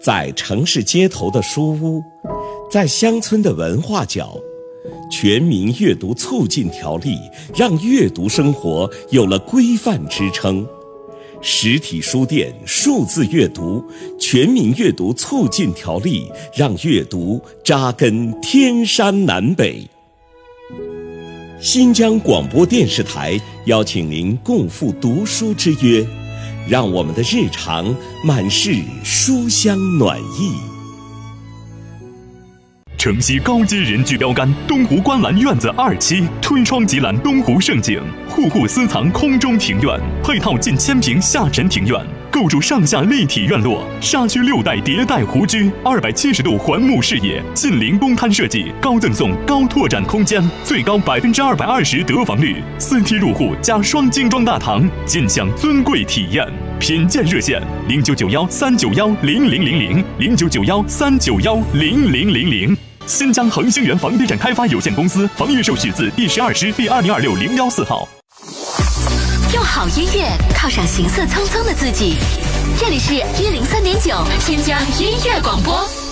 在城市街头的书屋，在乡村的文化角，全民阅读促进条例让阅读生活有了规范支撑。实体书店数字阅读全民阅读促进条例让阅读扎根天山南北。新疆广播电视台邀请您共赴读书之约，让我们的日常满是书香暖意。 城西高阶人居标杆东湖观澜院子2期，推窗即览东湖胜景，户户私藏空中庭院，配套近1000平下沉庭院，构筑上下立体院落，沙区6代迭代湖居，270度环幕视野，近邻公摊设计，高赠送高拓展空间，最高220%得房率，4梯入户加双精装大堂，尽享尊贵体验。品鉴热线0991-391-0000，0991-391-0000。新疆恒星源房地产开发有限公司房预售许字第12师第2026014号。 用好音乐犒赏行色匆匆的自己，这里是103.9新疆音乐广播。